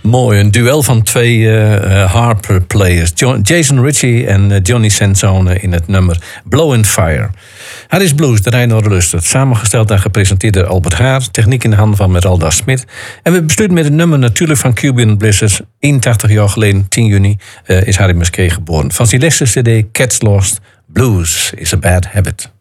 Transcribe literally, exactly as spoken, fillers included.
Mooi, een duel van twee uh, harpplayers. John, Jason Ritchie en uh, Johnny Sansone in het nummer Blowin' Fire. Harris Blues, de Rijn Noorderlustert. Samengesteld en gepresenteerd door Albert Haar. Techniek in de handen van Meralda Smit. En we besluiten met het nummer natuurlijk van Cuban Blizzards. eenentachtig jaar geleden, tien juni, uh, is Harry Musquet geboren. Van zijn laatste cd, Cats Lost, Blues is a Bad Habit.